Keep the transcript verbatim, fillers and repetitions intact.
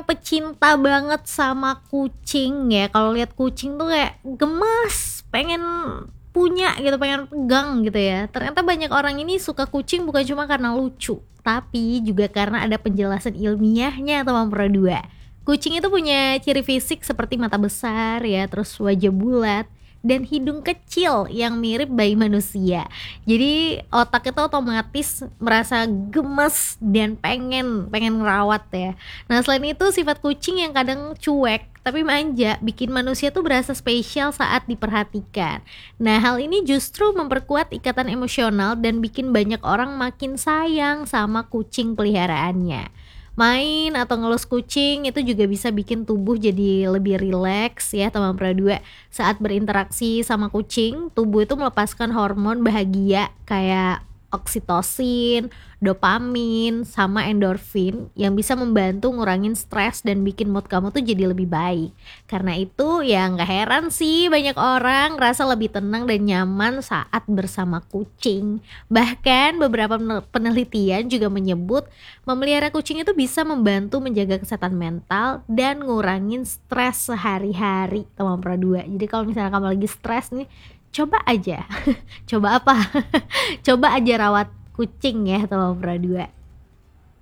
pecinta banget sama kucing ya, kalau lihat kucing tuh kayak gemas, pengen punya gitu, pengen pegang gitu ya. Ternyata banyak orang ini suka kucing bukan cuma karena lucu, tapi juga karena ada penjelasan ilmiahnya teman Pro dua. Kucing itu punya ciri fisik seperti mata besar ya, terus wajah bulat dan hidung kecil yang mirip bayi manusia. Jadi otak itu otomatis merasa gemes dan pengen pengen ngerawat ya. Nah, selain itu sifat kucing yang kadang cuek tapi manja bikin manusia tuh berasa spesial saat diperhatikan. Nah, hal ini justru memperkuat ikatan emosional dan bikin banyak orang makin sayang sama kucing peliharaannya. Main atau ngelus kucing itu juga bisa bikin tubuh jadi lebih rileks ya teman Pro dua. Saat berinteraksi sama kucing, tubuh itu melepaskan hormon bahagia kayak oksitosin, dopamin, sama endorfin yang bisa membantu ngurangin stres dan bikin mood kamu tuh jadi lebih baik. Karena itu ya nggak heran sih banyak orang ngerasa lebih tenang dan nyaman saat bersama kucing. Bahkan beberapa penelitian juga menyebut memelihara kucing itu bisa membantu menjaga kesehatan mental dan ngurangin stres sehari-hari teman Pro dua. Jadi kalau misalnya kamu lagi stres nih, coba aja. Coba apa? Coba aja rawat kucing ya teman Pro dua.